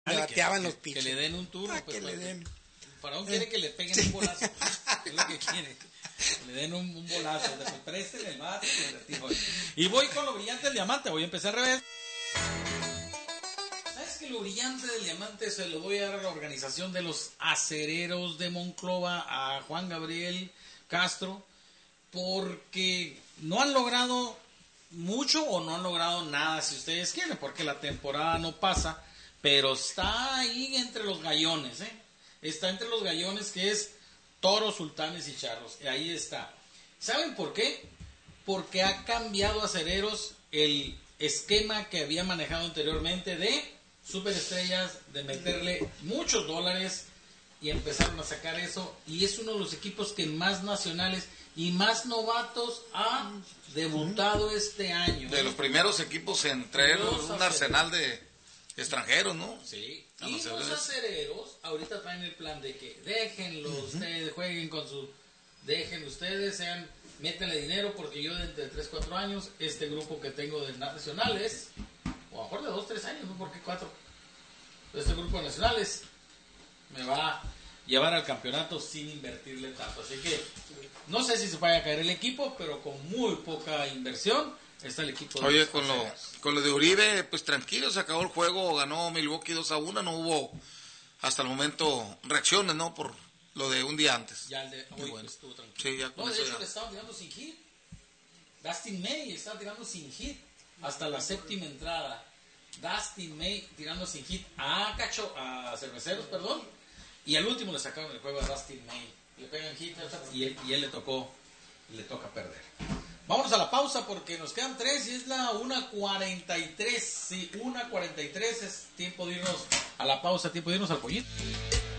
Me bateaban los pitchers. Que le den un turno. Pues, que le den. Faraón quiere que le peguen un bolazo. Es lo que quiere. Le den un bolazo. Después presten el bate. Y voy con lo brillante del diamante. Voy a empezar al revés. ¿Sabes que lo brillante del diamante se lo voy a dar a la organización de los acereros de Monclova, a Juan Gabriel Castro? Porque no han logrado mucho o no han logrado nada, si ustedes quieren, porque la temporada no pasa, pero está ahí entre los gallones, está entre los gallones, que es Toros, Sultanes y Charros, ahí está. ¿Saben por qué? Porque ha cambiado Acereros el esquema que había manejado anteriormente de superestrellas, de meterle muchos dólares, y empezaron a sacar eso, y es uno de los equipos que más nacionales y más novatos ha debutado este año. De los primeros equipos entre un arsenal de extranjeros, ¿no? Sí. Y los acereros ahorita traen el plan de que déjenlo ustedes, jueguen con su... Dejen ustedes, métanle dinero, porque yo dentro de 3-4 años, este grupo que tengo de nacionales, o a lo mejor de 2-3 años, no porque 4, este grupo de nacionales me va a llevar al campeonato sin invertirle tanto. Así que no sé si se vaya a caer el equipo, pero con muy poca inversión está el equipo. Oye, con lo de Uribe, pues tranquilo, se acabó el juego, ganó Milwaukee 2-1, no hubo hasta el momento reacciones, ¿no? Por lo de un día antes. Ya el de hoy bueno. estuvo tranquilo. Sí, ya con no, de eso hecho ya. le estaban tirando sin hit. Dustin May estaba tirando sin hit hasta la séptima entrada. Dustin May tirando sin hit a Cerveceros, perdón. Y al último le sacaron el juego a Dustin May. Le pegan hit y él le toca perder. Vámonos a la pausa porque nos quedan 3 y es la 1:43. Sí, 1:43 es tiempo de irnos a la pausa, tiempo de irnos al pollito.